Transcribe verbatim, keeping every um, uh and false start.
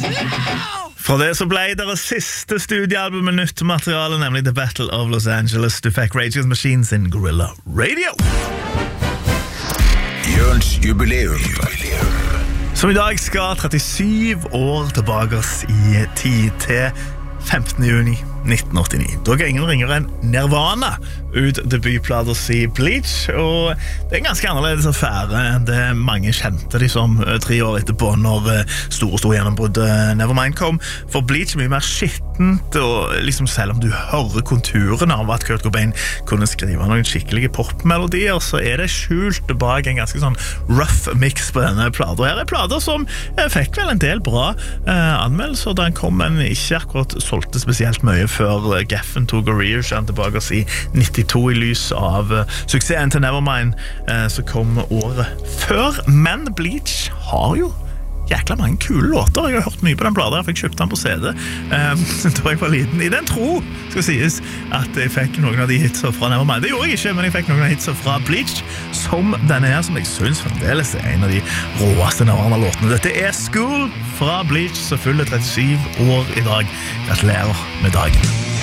Fra det så ble det siste studiealbum med nytt materiale, nemlig The Battle of Los Angeles. Du fikk Rage Against the Machine sin Guerrilla Radio. Jørns jubileum. Som i dag skal trettisju år tilbake i tid til femtende juni nitten åttini. Da ga ingen ringere enn Nirvana ut debutplater si Bleach, og det er en ganske annerledes affære enn det mange kjente de som tre år etterpå når store, store gjennombrudd Nevermind kom. For Bleach er mye mer skittent, og liksom selv om du hører konturene av at Kurt Cobain kunne skrive noen skikkelige popmelodier, så er det skjult bak en ganske sånn rough mix på denne plater. Her er plater som fikk vel en del bra eh, anmeldelser da den kom, men ikke akkurat solgte spesielt mye før Geffen tog og reisjen tilbake i nittito i lys av uh, suksessen til Nevermind uh, som kom året før. Men Bleach har jo jækla mange kule låter. Jeg har hørt mye på den platen. Jeg fikk kjøpt den på C D um, da jeg var liten. I den tro skal sies at jeg fikk noen av de hitser fra Nevermind. Det gjorde jeg ikke, men jeg fikk noen av hitser fra Bleach, som denne her, som jeg synes fremdeles er en av de råeste Nirvana-låtene. Dette er School fra Bleach, så fyller trettisju år i dag. Gratulerer med dagen.